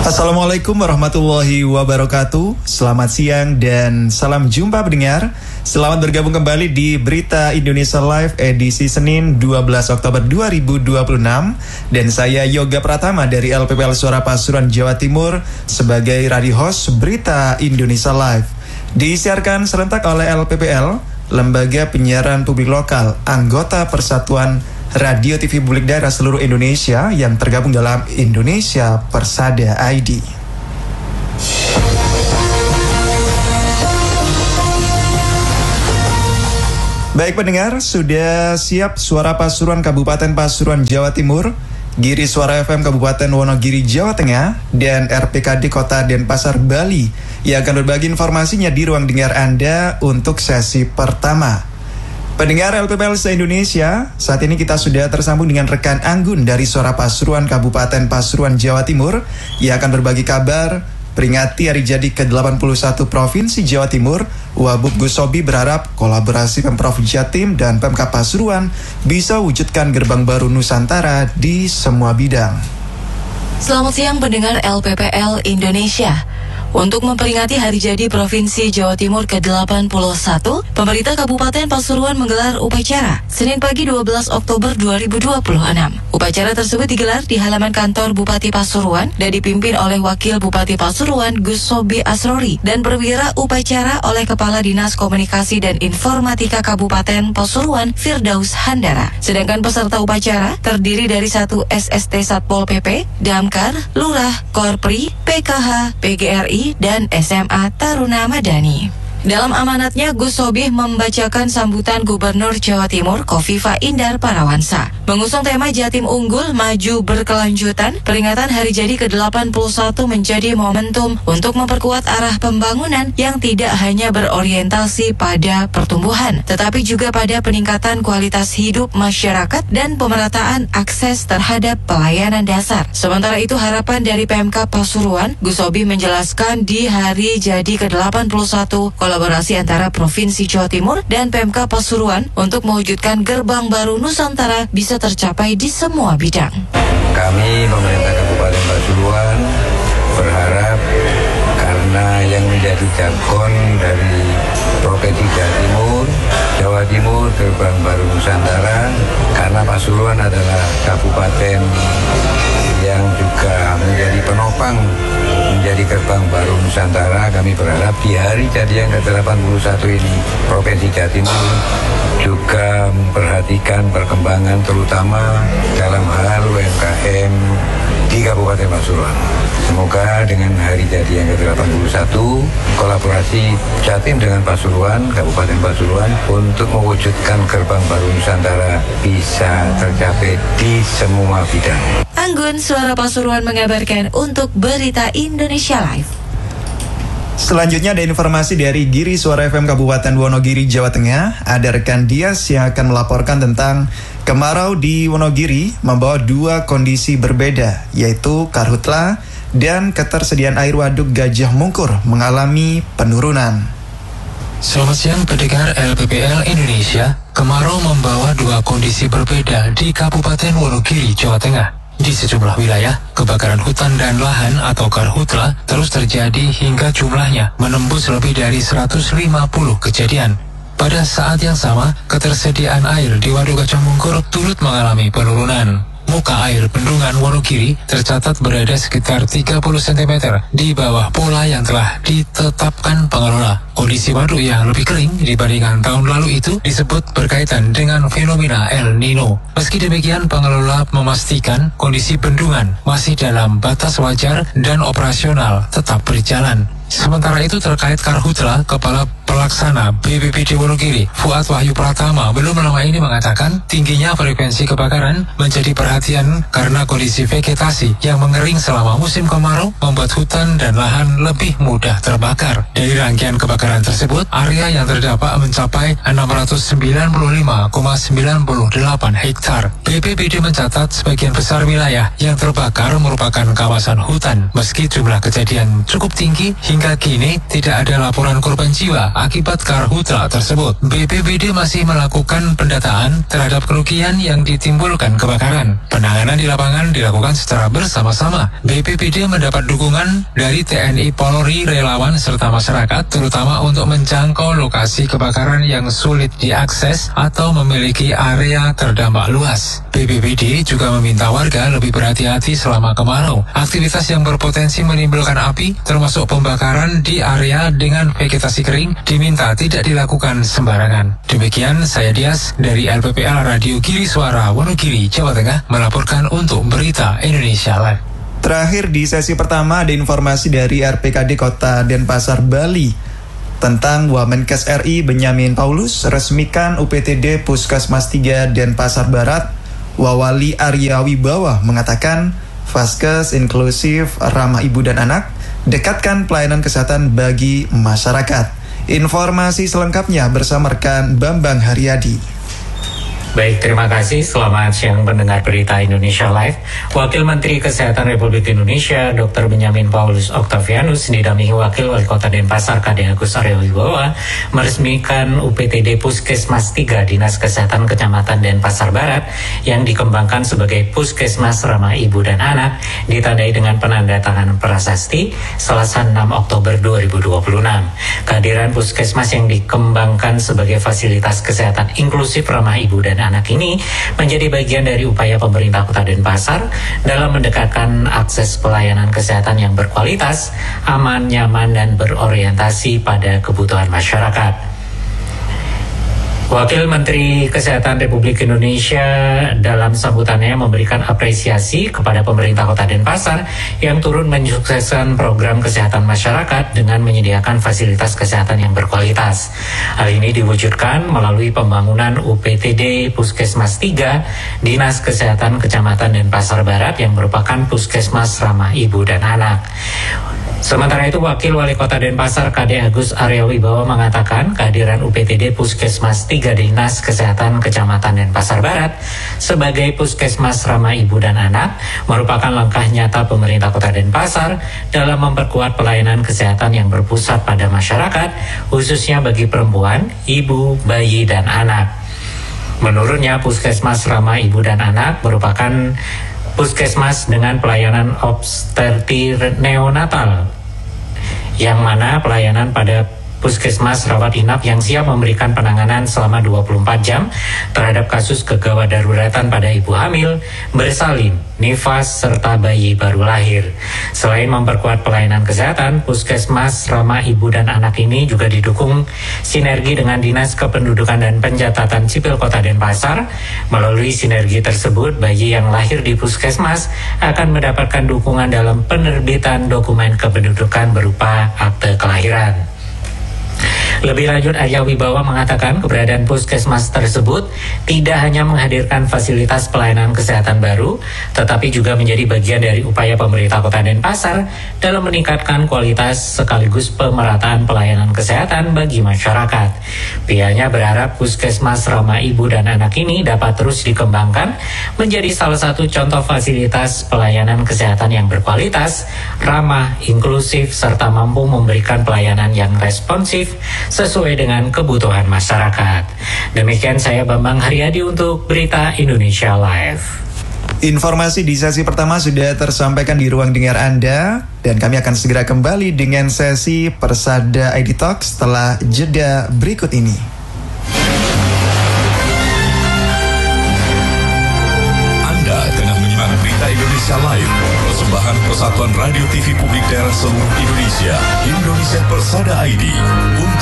Assalamualaikum warahmatullahi wabarakatuh. Selamat siang dan salam jumpa pendengar. Selamat bergabung kembali di Berita Indonesia Live edisi Senin 12 Oktober 2026. Dan saya Yoga Pratama dari LPPL Suara Pasuruan Jawa Timur sebagai radio host Berita Indonesia Live. Disiarkan serentak oleh LPPL, Lembaga Penyiaran Publik Lokal, anggota Persatuan Radio TV Publik Daerah seluruh Indonesia yang tergabung dalam Indonesia Persada ID. Baik pendengar, sudah siap Suara Pasuruan Kabupaten Pasuruan Jawa Timur, Giri Suara FM Kabupaten Wonogiri Jawa Tengah, dan RPKD Kota Denpasar Bali yang akan berbagi informasinya di ruang dengar Anda untuk sesi pertama. Pendengar LPPL se-Indonesia, saat ini kita sudah tersambung dengan rekan Anggun dari Suara Pasuruan Kabupaten Pasuruan Jawa Timur yang akan berbagi kabar peringati hari jadi ke-81 Provinsi Jawa Timur. Wabub Gus Sobi berharap kolaborasi Pemprov Jatim dan Pemkab Pasuruan bisa wujudkan gerbang baru Nusantara di semua bidang. Selamat siang pendengar LPPL Indonesia. Untuk memperingati hari jadi Provinsi Jawa Timur ke-81, pemerintah Kabupaten Pasuruan menggelar upacara Senin pagi 12 Oktober 2026. Upacara tersebut digelar di halaman kantor Bupati Pasuruan dan dipimpin oleh Wakil Bupati Pasuruan Gus Sobi Asrori dan perwira upacara oleh Kepala Dinas Komunikasi dan Informatika Kabupaten Pasuruan Firdaus Handara. Sedangkan peserta upacara terdiri dari 1 SST Satpol PP, Damkar, Lurah, Korpri, PKH, PGRI, dan SMA Taruna Madani. Dalam amanatnya, Gus Sobi membacakan sambutan Gubernur Jawa Timur Kofifa Indar Parawansa. Mengusung tema Jatim Unggul Maju Berkelanjutan, peringatan hari jadi ke-81 menjadi momentum untuk memperkuat arah pembangunan yang tidak hanya berorientasi pada pertumbuhan, tetapi juga pada peningkatan kualitas hidup masyarakat dan pemerataan akses terhadap pelayanan dasar. Sementara itu, harapan dari PMK Pasuruan, Gus Sobi menjelaskan di hari jadi ke-81, kolaborasi antara Provinsi Jawa Timur dan PMK Pasuruan untuk mewujudkan gerbang baru Nusantara bisa tercapai di semua bidang. Kami pemerintah Kabupaten Pasuruan berharap karena yang menjadi jargon dari Provinsi Jawa Timur gerbang baru Nusantara, karena Pasuruan adalah kabupaten yang juga menjadi penopang menjadi gerbang baru Nusantara. Kami berharap di hari jadi yang ke-81 ini Provinsi Jawa Timur juga memperhatikan perkembangan terutama dalam hal UMKM di Kabupaten Pasuruan. Semoga dengan hari jadi yang ke-81 kolaborasi Jatim dengan Pasuruan, Kabupaten Pasuruan untuk mewujudkan gerbang baru Nusantara bisa tercapai di semua bidang. Anggun Suara Pasuruan mengabarkan untuk Berita Indonesia Live. Selanjutnya ada informasi dari Giri Suara FM Kabupaten Wonogiri Jawa Tengah. Ada rekan Dias yang akan melaporkan tentang kemarau di Wonogiri membawa 2 kondisi berbeda, yaitu karhutla dan ketersediaan air waduk Gajah Mungkur mengalami penurunan. Selamat siang pendengar LPPL Indonesia. Kemarau membawa 2 kondisi berbeda di Kabupaten Wonogiri, Jawa Tengah. Di sejumlah wilayah, kebakaran hutan dan lahan atau karhutla terus terjadi hingga jumlahnya menembus lebih dari 150 kejadian. Pada saat yang sama, ketersediaan air di Waduk Gajah Mungkur turut mengalami penurunan. Muka air bendungan Wonogiri tercatat berada sekitar 30 cm di bawah pola yang telah ditetapkan pengelola. Kondisi waduk yang lebih kering dibandingkan tahun lalu itu disebut berkaitan dengan fenomena El Nino. Meski demikian, pengelola memastikan kondisi bendungan masih dalam batas wajar dan operasional tetap berjalan. Sementara itu terkait karhutla, Kepala Pelaksana BPBD Wonogiri, Fuad Wahyu Pratama, belum lama ini mengatakan tingginya frekuensi kebakaran menjadi perhatian karena kondisi vegetasi yang mengering selama musim kemarau membuat hutan dan lahan lebih mudah terbakar. Dari rangkaian kebakaran tersebut, area yang terdampak mencapai 695,98 hektar. BPBD mencatat sebagian besar wilayah yang terbakar merupakan kawasan hutan. Meski jumlah kejadian cukup tinggi, hingga kini tidak ada laporan korban jiwa akibat karhutla tersebut. BPBD masih melakukan pendataan terhadap kerugian yang ditimbulkan kebakaran. Penanganan di lapangan dilakukan secara bersama-sama. BPBD mendapat dukungan dari TNI, Polri, relawan, serta masyarakat, terutama untuk menjangkau lokasi kebakaran yang sulit diakses atau memiliki area terdampak luas. BPBD juga meminta warga lebih berhati-hati selama kemarau. Aktivitas yang berpotensi menimbulkan api, termasuk pembakaran di area dengan vegetasi kering, diminta tidak dilakukan sembarangan. Demikian saya Dias dari LPPL Radio Giri Suara Wonogiri, Jawa Tengah melaporkan untuk Berita Indonesia Live. Terakhir di sesi pertama ada informasi dari RPKD Kota Denpasar, Bali tentang Wamenkes RI Benyamin Paulus resmikan UPTD Puskesmas 3 Denpasar Barat. Wawali Arya Wibawa mengatakan Vaskes inklusif, ramah ibu dan anak, dekatkan pelayanan kesehatan bagi masyarakat. Informasi selengkapnya bersama rekan Bambang Haryadi. Baik, terima kasih. Selamat siang pendengar Berita Indonesia Live. Wakil Menteri Kesehatan Republik Indonesia Dr. Benyamin Paulus Octavianus didampingi Wakil Wali Kota Denpasar KD Agus Arya Wibawa meresmikan UPTD Puskesmas 3 Dinas Kesehatan Kecamatan Denpasar Barat yang dikembangkan sebagai Puskesmas Ramah Ibu dan Anak, ditandai dengan penandatanganan prasasti Selasa 6 Oktober 2026. Kehadiran Puskesmas yang dikembangkan sebagai fasilitas kesehatan inklusif ramah ibu dan anak ini menjadi bagian dari upaya pemerintah Kota Denpasar dalam mendekatkan akses pelayanan kesehatan yang berkualitas, aman, nyaman, dan berorientasi pada kebutuhan masyarakat. Wakil Menteri Kesehatan Republik Indonesia dalam sambutannya memberikan apresiasi kepada pemerintah Kota Denpasar yang turun menyukseskan program kesehatan masyarakat dengan menyediakan fasilitas kesehatan yang berkualitas. Hal ini diwujudkan melalui pembangunan UPTD Puskesmas 3 Dinas Kesehatan Kecamatan Denpasar Barat yang merupakan Puskesmas Ramah Ibu dan Anak. Sementara itu, Wakil Wali Kota Denpasar KD Agus Arya Wibawa mengatakan kehadiran UPTD Puskesmas 3 Dinas Kesehatan Kecamatan Denpasar Barat sebagai Puskesmas Ramah Ibu dan Anak merupakan langkah nyata pemerintah Kota Denpasar dalam memperkuat pelayanan kesehatan yang berpusat pada masyarakat, khususnya bagi perempuan, ibu, bayi, dan anak. Menurutnya, Puskesmas Ramah Ibu dan Anak merupakan puskesmas dengan pelayanan obstetri neonatal, yang mana pelayanan pada puskesmas rawat inap yang siap memberikan penanganan selama 24 jam terhadap kasus kegawat daruratan pada ibu hamil, bersalin, nifas, serta bayi baru lahir. Selain memperkuat pelayanan kesehatan, Puskesmas Ramah Ibu dan Anak ini juga didukung sinergi dengan Dinas Kependudukan dan Pencatatan Sipil Kota Denpasar. Melalui sinergi tersebut, bayi yang lahir di puskesmas akan mendapatkan dukungan dalam penerbitan dokumen kependudukan berupa akte kelahiran. Lebih lanjut, Arya Wibawa mengatakan keberadaan puskesmas tersebut tidak hanya menghadirkan fasilitas pelayanan kesehatan baru, tetapi juga menjadi bagian dari upaya pemerintah Kota Denpasar dalam meningkatkan kualitas sekaligus pemerataan pelayanan kesehatan bagi masyarakat. Pihaknya berharap Puskesmas Ramah Ibu dan Anak ini dapat terus dikembangkan menjadi salah satu contoh fasilitas pelayanan kesehatan yang berkualitas, ramah, inklusif, serta mampu memberikan pelayanan yang responsif sesuai dengan kebutuhan masyarakat. Demikian saya Bambang Haryadi untuk Berita Indonesia Live. Informasi di sesi pertama sudah tersampaikan di ruang dengar Anda, dan kami akan segera kembali dengan sesi Persada ID Talk setelah jeda berikut ini. Anda tengah menyimak Berita Indonesia Live, persembahan Persatuan Radio TV Publik Daerah Seluruh Indonesia, Indonesia Persada ID.